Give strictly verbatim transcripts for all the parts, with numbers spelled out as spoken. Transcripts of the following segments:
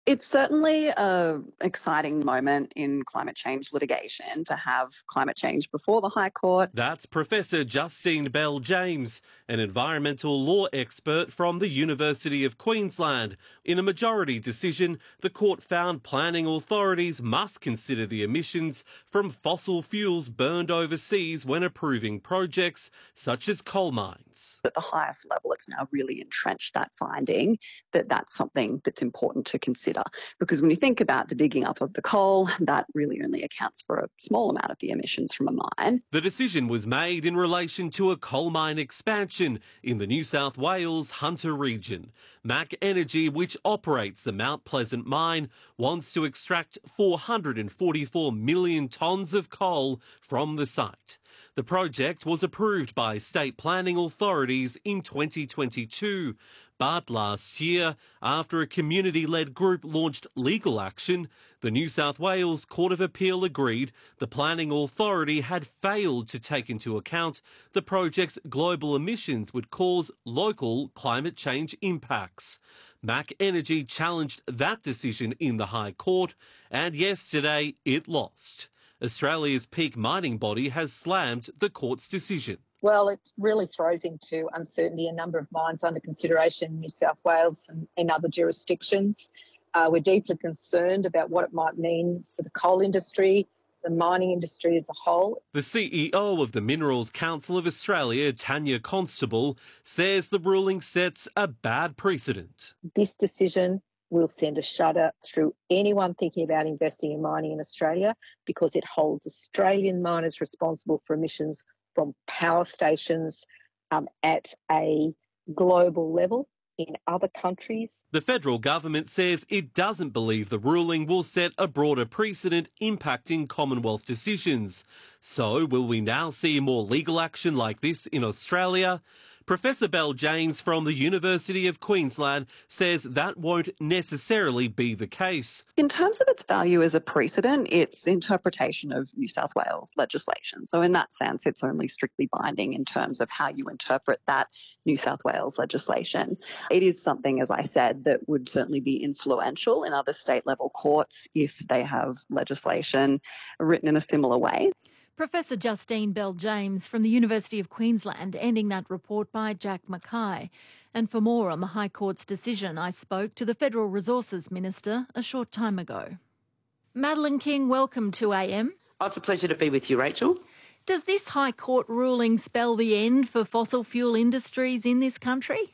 It's certainly an exciting moment in climate change litigation to have climate change before the High Court. That's Professor Justine Bell-James, an environmental law expert from the University of Queensland. In a majority decision, the court found planning authorities must consider the emissions from fossil fuels burned overseas when approving projects such as coal mines. At the highest level, it's now really entrenched that finding that that's something that's important to consider. Because when you think about the digging up of the coal, that really only accounts for a small amount of the emissions from a mine. The decision was made in relation to a coal mine expansion in the New South Wales Hunter region. Mac Energy, which operates the Mount Pleasant mine, wants to extract four hundred forty-four million tonnes of coal from the site. The project was approved by state planning authorities in twenty twenty-two. But last year, after a community-led group launched legal action, the New South Wales Court of Appeal agreed the planning authority had failed to take into account the project's global emissions would cause local climate change impacts. Mac Energy challenged that decision in the High Court, and yesterday it lost. Australia's peak mining body has slammed the court's decision. Well, it really throws into uncertainty a number of mines under consideration in New South Wales and in other jurisdictions. Uh, we're deeply concerned about what it might mean for the coal industry, the mining industry as a whole. The C E O of the Minerals Council of Australia, Tanya Constable, says the ruling sets a bad precedent. This decision will send a shudder through anyone thinking about investing in mining in Australia because it holds Australian miners responsible for emissions from power stations um, at a global level in other countries. The federal government says it doesn't believe the ruling will set a broader precedent impacting Commonwealth decisions. So will we now see more legal action like this in Australia? Professor Bell-James from the University of Queensland says that won't necessarily be the case. In terms of its value as a precedent, it's interpretation of New South Wales legislation. So in that sense, it's only strictly binding in terms of how you interpret that New South Wales legislation. It is something, as I said, that would certainly be influential in other state-level courts if they have legislation written in a similar way. Professor Justine Bell-James from the University of Queensland, ending that report by Jack Mackay. And for more on the High Court's decision, I spoke to the Federal Resources Minister a short time ago. Madeleine King, welcome to A M. Oh, it's a pleasure to be with you, Rachel. Does this High Court ruling spell the end for fossil fuel industries in this country?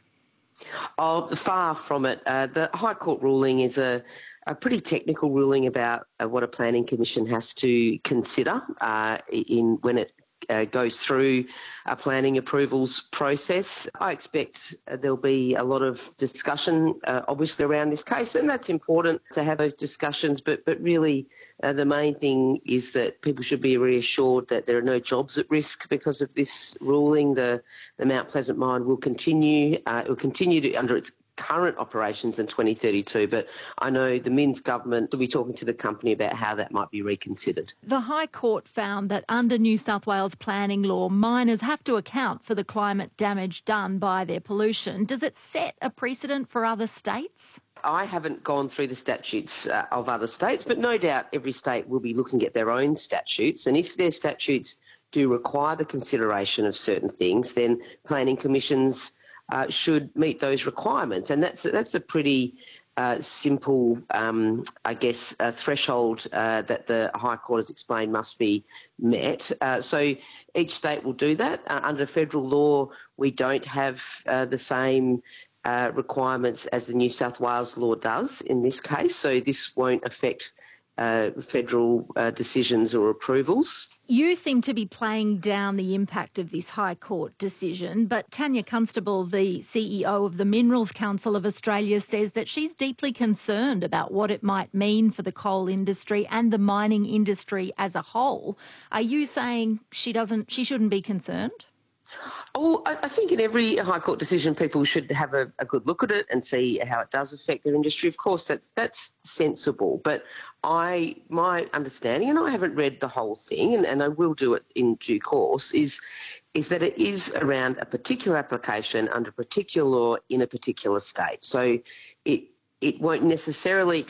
Oh, far from it. Uh, the High Court ruling is a, a pretty technical ruling about uh, what a planning commission has to consider uh, in when it uh, goes through a planning approvals process. I expect uh, there'll be a lot of discussion, uh, obviously, around this case, and that's important to have those discussions. But but really, uh, the main thing is that people should be reassured that there are no jobs at risk because of this ruling. The the Mount Pleasant mine will continue. Uh, it will continue to under its current operations in twenty thirty-two, but I know the Mins government will be talking to the company about how that might be reconsidered. The High Court found that under New South Wales planning law, miners have to account for the climate damage done by their pollution. Does it set a precedent for other states? I haven't gone through the statutes uh, of other states, but no doubt every state will be looking at their own statutes, and if their statutes do require the consideration of certain things, then planning commissions Uh, should meet those requirements. And that's that's a pretty uh, simple, um, I guess, uh, threshold uh, that the High Court has explained must be met. Uh, so each state will do that. Uh, under federal law, we don't have uh, the same uh, requirements as the New South Wales law does in this case. So this won't affect Uh, federal uh, decisions or approvals. You seem to be playing down the impact of this High Court decision, but Tanya Constable, the C E O of the Minerals Council of Australia, says that she's deeply concerned about what it might mean for the coal industry and the mining industry as a whole. Are you saying she doesn't, she shouldn't be concerned? Oh, I, I think in every High Court decision, people should have a, a good look at it and see how it does affect their industry. Of course, that's that's sensible. But I, my understanding, and I haven't read the whole thing, and, and I will do it in due course, is is that it is around a particular application under a particular law in a particular state. So it it won't necessarily